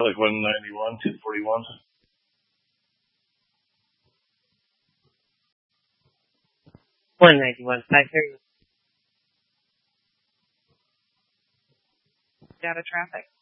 like 191, 241. 191. I hear you. Out of traffic.